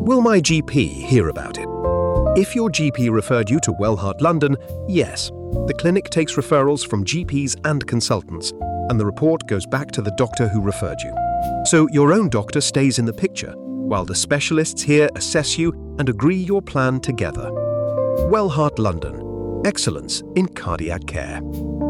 Will my GP hear about it? If your GP referred you to Wellheart London, yes. The clinic takes referrals from GPs and consultants, and the report goes back to the doctor who referred you. So your own doctor stays in the picture, while the specialists here assess you and agree your plan together. Wellheart London. Excellence in cardiac care.